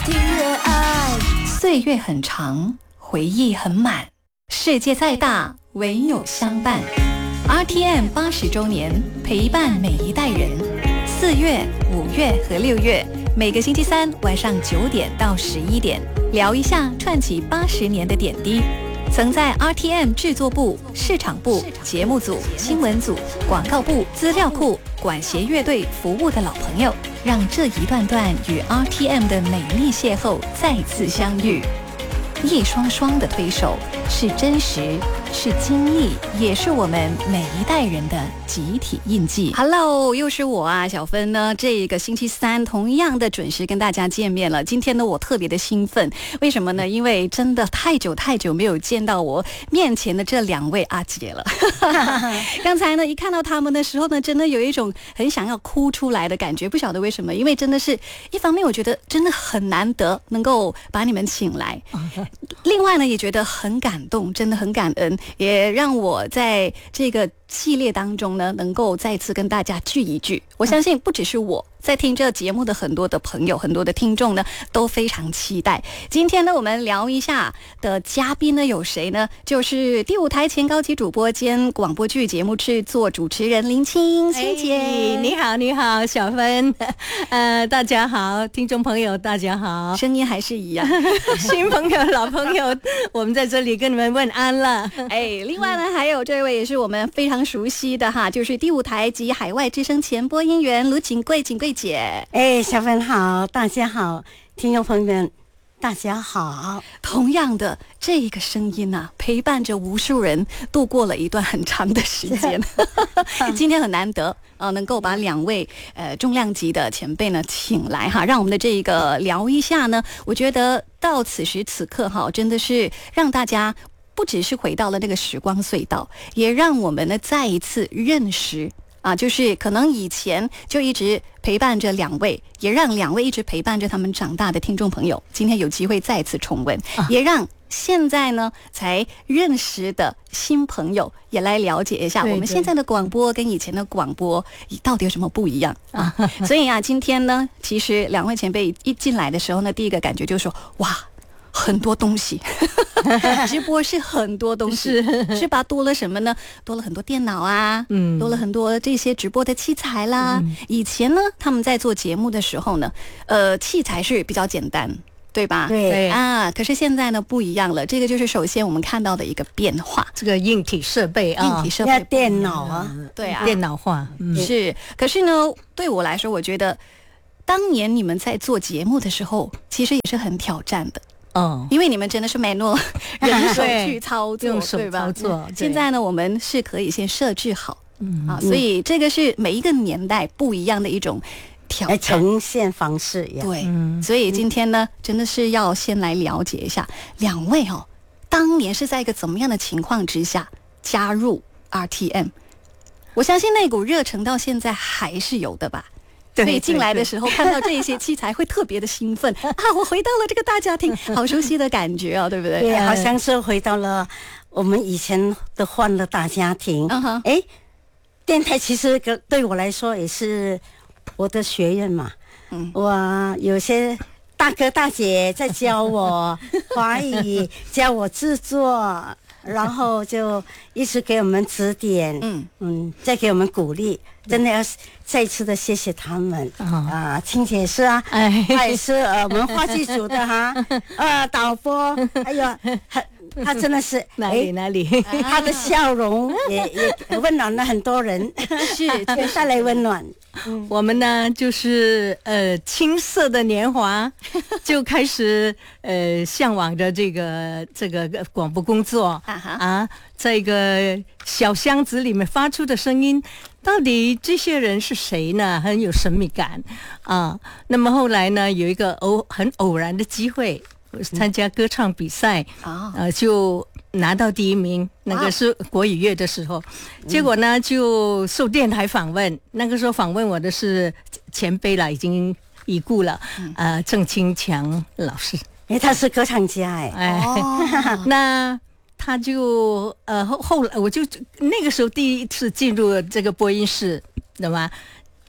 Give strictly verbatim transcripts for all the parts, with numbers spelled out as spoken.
听越爱。岁月很长，回忆很满，世界再大，唯有相伴。R T M 八十周年，陪伴每一代人。四月、五月和六月，每个星期三晚上九点到十一点，聊一下串起八十年的点滴。曾在 R T M 制作部、市场部、节目组、新闻组、广告部、资料库、管弦乐队服务的老朋友，让这一段段与 R T M 的美丽邂逅再次相遇。一双双的推手，是真实，是经历，也是我们每一代人的集体印记。Hello， 又是我啊，小芬呢。这个星期三同样的准时跟大家见面了。今天呢，我特别的兴奋，为什么呢？因为真的太久太久没有见到我面前的这两位阿姐了。刚才呢，一看到他们的时候呢，真的有一种很想要哭出来的感觉，不晓得为什么，因为真的是一方面，我觉得真的很难得能够把你们请来。另外呢，也觉得很感动，真的很感恩，也让我在这个系列当中呢，能够再次跟大家聚一聚。我相信不只是我在听这节目的很多的朋友，很多的听众呢，都非常期待。今天呢，我们聊一下的嘉宾呢有谁呢？就是第五台前高级主播兼广播剧节目制作主持人林青青姐、 哎。你好，你好，小芬，呃，大家好，听众朋友大家好， 声音还是一样， 新朋友、老朋友，我们在这里跟你们问安了。 哎，另外呢，还有这位也是我们非常熟悉的哈，就是第五台及海外之声前播音员卢锦贵，锦贵姐。 哎，小芬好，大家好，听众朋友们大家好。 同样的，这一个声音啊，陪伴着无数人度过了一段很长的时间。今天很难得呃，能够把两位呃重量级的前辈呢请来哈，让我们的这个聊一下呢，我觉得到此时此刻哈，真的是让大家不只是回到了那个时光隧道，也让我们呢再一次认识啊，就是可能以前就一直陪伴着两位，也让两位一直陪伴着他们长大的听众朋友，今天有机会再次重温，啊、也让现在呢才认识的新朋友也来了解一下我们现在的广播跟以前的广播到底有什么不一样啊。所以啊，今天呢，其实两位前辈一进来的时候呢，第一个感觉就是说，哇，很多东西。直播是很多东西，是, 是吧？多了什么呢？多了很多电脑啊，嗯，多了很多这些直播的器材啦。嗯、以前呢，他们在做节目的时候呢，呃，器材是比较简单，对吧？ 对啊，可是现在呢不一样了，这个就是首先我们看到的一个变化， 这个硬体设备啊， 硬体设备， 电脑啊， 对啊， 电脑化、 嗯、是。可是呢，对我来说，我觉得当年你们在做节目的时候，其实也是很挑战的。 哦， 因为你们真的是 manual 人手去操作， 用手操作。 现在呢，我们是可以先设置好，嗯啊，所以这个是每一个年代不一样的一种挑战呈现方式。 对，嗯、所以今天呢，真的是要先来了解一下两位哦，当年是在一个怎么样的情况之下加入 R T M？ 我相信那股热忱到现在还是有的吧。所以进来的时候看到这些器材会特别的兴奋啊！我回到了这个大家庭，好熟悉的感觉啊，对不对？ 对，好像是回到了我们以前的欢乐大家庭。嗯哼，哎，电台其实对我来说也是我的学院嘛。嗯，我有些大哥大姐在教我华语，教我制作。然后就一直给我们指点，嗯嗯，再给我们鼓励，真的要再一次的谢谢他们、哦、啊！青姐是啊，哎，他也是呃我们话剧组的哈，呃导播，还有他他真的是哪里哪里， 他的笑容也也温暖了很多人， 是也带来温暖。 嗯、我们呢就是呃青涩的年华就开始呃向往着这个这个广播工作啊啊，在一个小箱子里面发出的声音，到底这些人是谁呢？很有神秘感啊。那么后来呢，有一个偶很偶然的机会。参加歌唱比赛、嗯、呃，就拿到第一名，那个是国语乐的时候，结果呢就受电台访问，那个时候访问我的是前辈了，已经已故了，嗯、呃，郑清强老师， 哎，他是歌唱家哎， 哎，哦、那他就呃后后来我就那个时候第一次进入这个播音室，懂吗？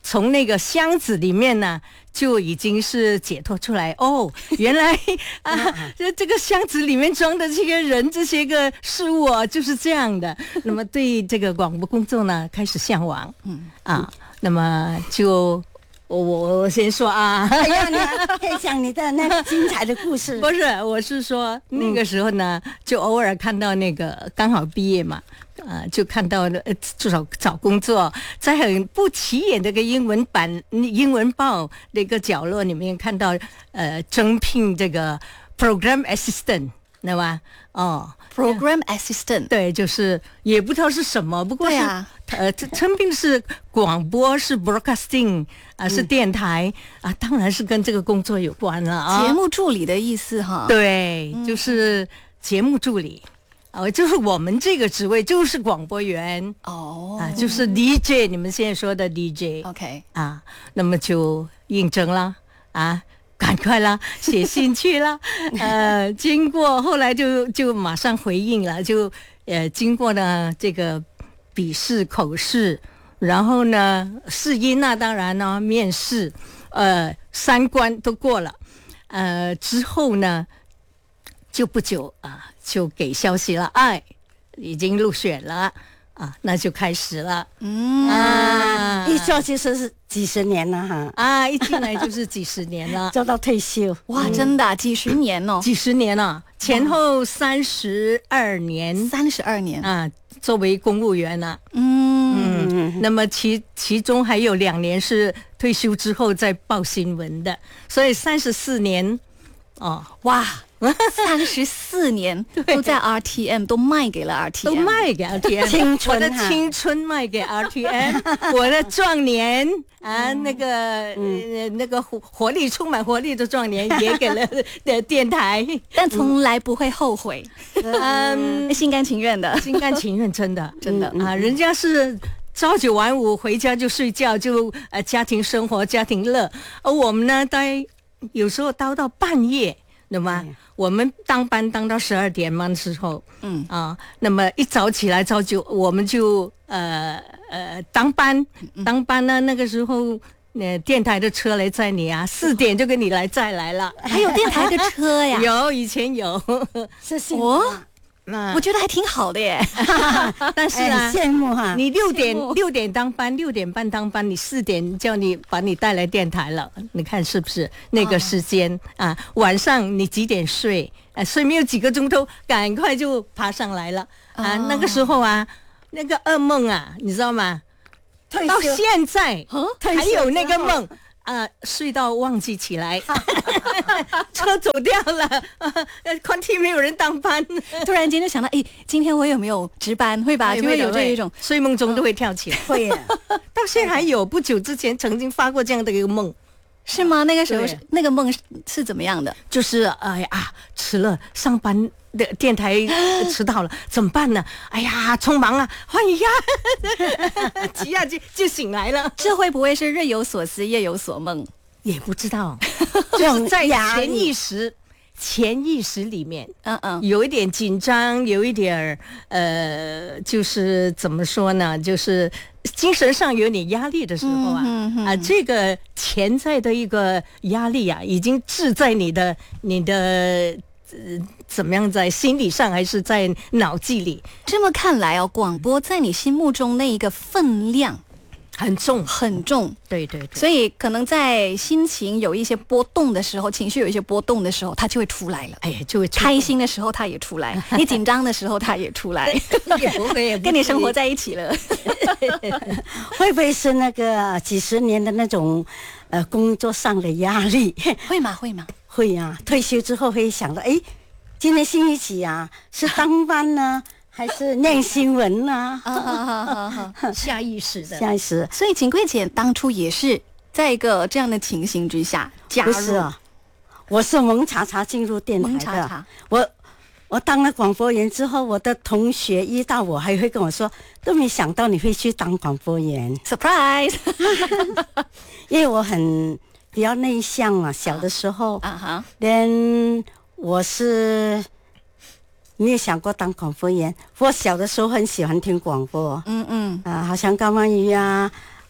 从那个箱子里面呢，就已经是解脱出来。哦，原来啊，这这个箱子里面装的这些人、这些个事物啊，就是这样的。那么对这个广播工作呢，开始向往。嗯啊，那么就。我我我先说啊， 哎呀，你可以讲你的那个精彩的故事。 不是，我是说那个时候呢，嗯、就偶尔看到那个刚好毕业嘛，呃，就看到呃，至少找工作，在很不起眼的一个英文版英文报的一个角落里面看到呃征聘这个 program assistant， 对吧？哦 ，program assistant， 对，就是也不知道是什么，不过是。啊呃，这称并是广播，是 broadcasting 啊、呃，是电台、嗯、啊，当然是跟这个工作有关了啊。 节目助理的意思哈？ 对，嗯、就是节目助理，呃，就是我们这个职位就是广播员哦，啊，就是 D J， 你们现在说的 D J，OK， 啊，那么就应征了啊。赶快啦，写信去了，呃，经过后来就就马上回应了，就呃经过呢这个。笔试、口试，然后呢，试音啊，当然呢，面试，呃，三关都过了，呃，之后呢，就不久啊，就给消息了，哎，已经入选了啊，那就开始了， 嗯啊，一做就是几十年了哈， 啊，一进来就是几十年了， 做到退休， 哇，嗯、真的、啊、几十年哦， 几十年了，前后三十二年， 三十二年啊。作为公务员呢、啊，嗯嗯，那么其其中还有两年是退休之后再报新闻的，所以三十四年，哦， 哇，三十四年都在 R T M， 都卖给了 R T M， 都卖给 R T M， 青春， 我的青春卖给 R T M， 我的壮年啊，那个、嗯呃、那个活活力充满活力的壮年也给了的电台， 但从来不会后悔，嗯，心甘情愿的， 心甘情愿，真的真的、 嗯、啊，人家是。朝九晚五，回家就睡觉，就呃家庭生活、家庭乐。而我们呢，待有时候待到半夜，对吗？嗯、我们当班当到十二点嘛的时候，嗯啊，那么一早起来朝九，我们就呃呃当班，当班呢，那个时候。呃，电台的车来载你啊，四点就给你来载来了。 还有电台的车呀？ 有，以前有。 是我。 嗯、我觉得还挺好的耶， 但是啊， 羡慕哈！ 你六点六点当班，六点半当班，你四点叫你把你带来电台了，你看是不是那个时间、哦、啊？晚上你几点睡？啊，睡没有几个钟头，赶快就爬上来了、哦、啊！那个时候啊，那个噩梦啊，你知道吗？到现在、哦、还有那个梦。啊、呃，睡到忘记起来，车走掉了，呃，宽梯没有人当班， 突然间就想到，哎，今天我有没有值班？会吧？就会有这一种睡梦中都会跳起来， 会、哦。 到现在还有，不久之前曾经发过这样的一个梦， 是吗？那个时候那个梦是怎么样的？ 就是哎呀，迟了上班。的电台迟到了怎么办呢？哎呀，匆忙啊，换一下，急啊就就醒来了。 这会不会是日有所思夜有所梦？ 也不知道，就是在潜意识潜意识里面，嗯嗯，有一点紧张，有一点呃，就是怎么说呢？就是精神上有点压力的时候啊，嗯嗯嗯、啊，这个潜在的一个压力啊，已经置在你的你的。呃，怎么样在心理上还是在脑际里？ 这么看来哦，广播在你心目中那一个分量很重很重， 对对对， 所以可能在心情有一些波动的时候，情绪有一些波动的时候，它就会出来了。 哎呀，就会开心的时候它也出来，你紧张的时候它也出来， 也不会跟你生活在一起了。 会不会是那个几十年的那种呃工作上的压力？ 会吗？会吗？ 会啊，退休之后会想到，哎，今天新一期啊，是当班呢，还是念新闻呢？ 啊啊啊！ 下意识的， 下意识。 所以景贵姐当初也是在一个这样的情形之下加入。 不是啊，我是蒙查查进入电台的。蒙查查， 我我当了广播员之后，我的同学遇到我还会跟我说，都没想到你会去当广播员 ，surprise！ 因为我很。比较内向嘛，小的时候，啊哈，连我是没有想过当广播员。我小的时候很喜欢听广播，嗯嗯，啊，好像高曼瑜啊，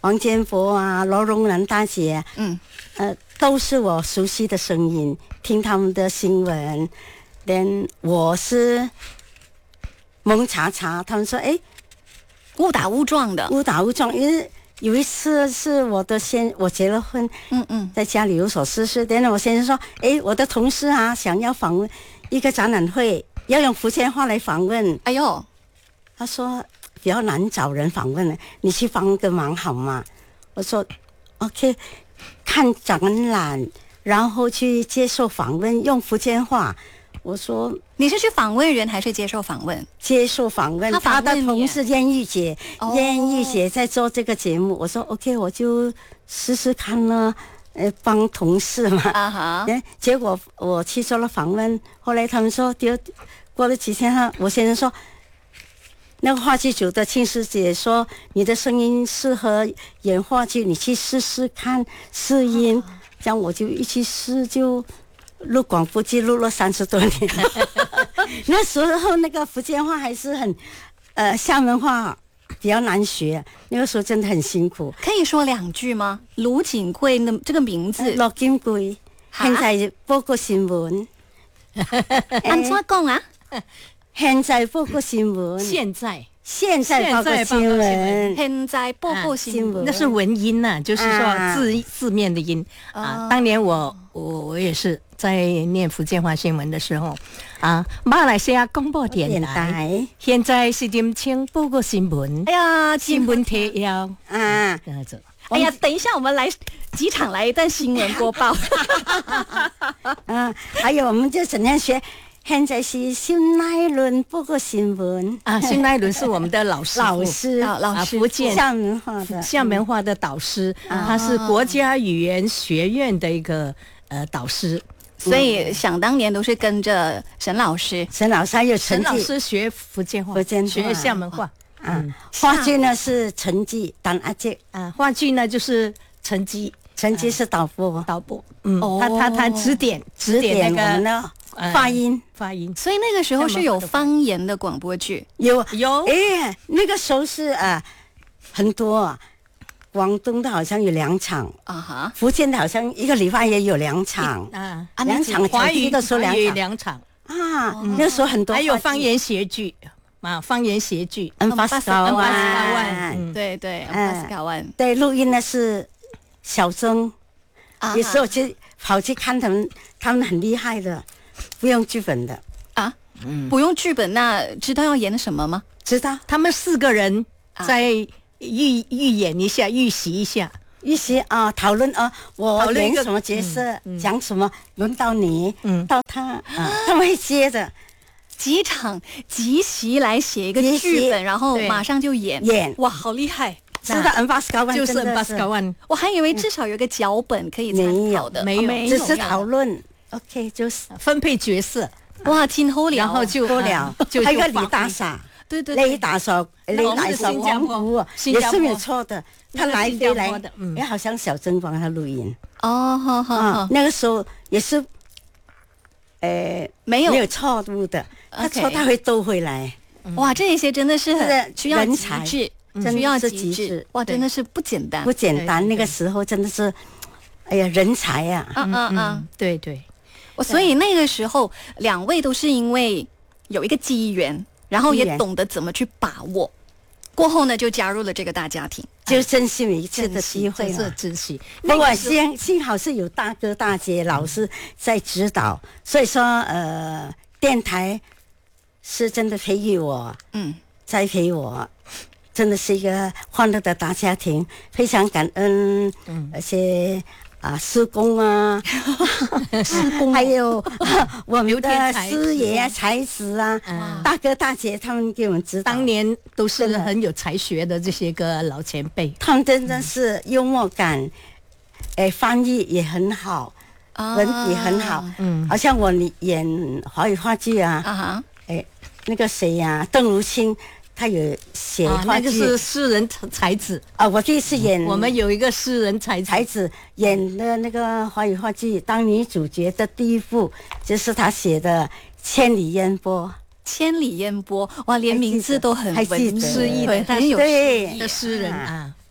王建国啊、罗荣兰大姐，嗯，呃，都是我熟悉的声音，听他们的新闻。连我是蒙查查，他们说，哎， 误打误撞的， 误打误撞，因为有一次是我的先，我结了婚，嗯嗯，在家里有所事事，等等我先生说，哎，我的同事啊，想要访问一个展览会，要用福建话来访问，哎呦，他说比较难找人访问，你去帮个忙好吗？我说 OK， 看展览，然后去接受访问，用福建话。我说你是去访问人还是接受访问？ 接受访问。他, 他的同事燕玉姐，燕玉姐在做这个节目。我说 OK， 我就试试看了，呃，帮同事嘛。啊哈。结果我去做了访问，后来他们说，第二过了几天，我先生说，那个话剧组的庆师姐说，你的声音适合演话剧，你去试试看试音。啊、这样我就一起试就。录广播剧录了三十多年，那时候那个福建话还是很，呃，厦门话比较难学，那个时候真的很辛苦。 可以说两句吗？卢锦贵的这个名字， 陆锦贵，现在报过新闻。 按怎讲啊？ 现在报过新闻。 现在。 现在报过新闻， 现在报过新闻， 那是文音呐、啊，就是说字、啊、字面的音啊。当年我我我也是在念福建话新闻的时候啊，马来西亚广播电台现在是点请报过新闻。 哎呀， 新闻提要啊， 这样子。哎呀，等一下，我们来机场来一段新闻播报。 啊，还有我们就怎样学。现在是新奈伦报过新闻啊，新奈伦是我们的老师， 老师啊，老师，福建厦门话的厦门话的导师，嗯、他是国家语言学院的一个呃导师， 所以想当年都是跟着沈老师， 沈老师还有陈沈老师学福建话， 福建话学厦门话， 嗯，话剧呢是陈记当阿姐啊，话剧呢就是陈记， 陈记是导播， 导播，嗯，他他他指点指点那个。 发音， 发音， 所以那个时候是有方言的广播剧， 有有， 哎，那个时候是啊，很多啊，广东的好像有两场啊哈，福建的好像一个礼拜也有两场啊，两场， 华语的时候两场，两场啊，那时候很多， 还有方言谐剧啊，方言谐剧， 恩巴斯高湾，对对，恩巴斯高湾， 对，录音的是小曾，有时候去跑去看他们，他们很厉害的。不用剧本的啊，嗯，不用剧本，那知道要演什么吗？ 知道， 他们四个人在预预演一下，预习一下， 预习啊，讨论啊，我演什么角色，讲、嗯嗯、什么，轮到你，嗯，到他，啊，他们会接着几场即席来写一个剧本，然后马上就演， 演， 哇，好厉害！ 是的，恩巴斯高湾就是恩巴斯高湾， 我还以为至少有个脚本可以参考的， 没有，没有，只是讨论。OK， 就是分配角色， 哇，挺好聊， 然后就多聊，就还有个李大傻， 对对， 雷大嫂，雷大嫂，王福也是没有错的，他来回来，哎，好像小曾帮他录音， 哦，好好好， 那个时候也是，呃，没有没有错误的，他错他会兜回来， 哇，这些真的是很需要人才， 需要极致，哇，真的是不简单， 不简单，那个时候真的是。哎呀，人才呀、啊！ 嗯嗯嗯， 对对， 所以那个时候两位都是因为有一个机缘，然后也懂得怎么去把握，过后呢就加入了这个大家庭， 就珍惜每一次的机会了，珍惜。 不过幸幸好是有大哥大姐老师在指导，所以说呃，电台是真的培育我，嗯，栽培我。真的是一个欢乐的大家庭，非常感恩，嗯，而且啊，师公啊，师公，还有我们的师爷啊、才子啊，大哥大姐他们给我们指导， 当年都是很有才学的这些个老前辈， 他们真的是幽默感，哎，翻译也很好，文笔很好，嗯，好像我演华语话剧啊，啊哈，哎，那个谁呀，邓如清。他有写话剧， 那个是诗人才子啊！我第一次演， 我们有一个诗人才才子演的那个华语话剧，当女主角的第一部就是他写的《千里烟波》。 千里烟波，哇，连名字都很文诗意， 对， 很有诗意的诗人啊。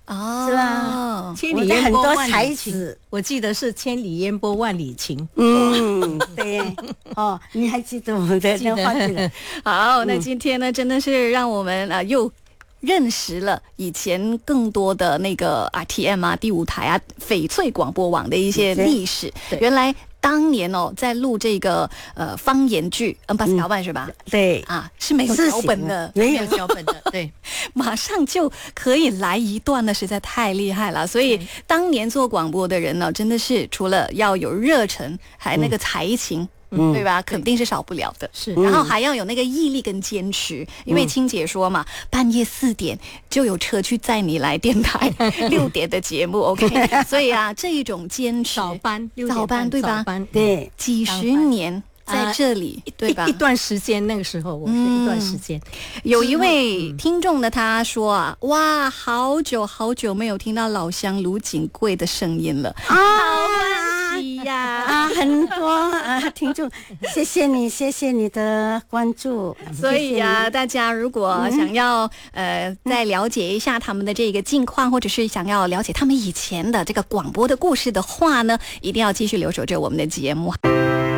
哦，是吧？ 千里烟波万里情， 我记得是千里烟波万里情。 嗯，对。哦，你还记得我们的那话题？ 好，那今天呢，真的是让我们啊、呃、又认识了以前更多的那个 R T M 啊、第五台啊、翡翠广播网的一些历史。原来当年哦，在录这个呃方言剧 N 八十条半是吧？ 对啊，是没有脚本的， 没有脚本的，对， 马上就可以来一段了，实在太厉害了。所以当年做广播的人呢，真的是除了要有热忱，还那个才情。嗯，对吧？肯定是少不了的。 是， 然后还要有那个毅力跟坚持，因为青姐说嘛，半夜四点就有车去载你来电台六点的节目 ，OK。所以啊，这一种坚持， 早班， 早班对吧？ 对， 几十年在这里，对吧？ 一段时间，那个时候我是一段时间。 有一位听众呢，他说啊，哇，好久好久没有听到老乡卢锦贵的声音了啊。呀啊，很多啊听众，谢谢你，谢谢你的关注。 所以啊，大家如果想要、嗯、呃再了解一下他们的这个近况，或者是想要了解他们以前的这个广播的故事的话呢，一定要继续留守着我们的节目。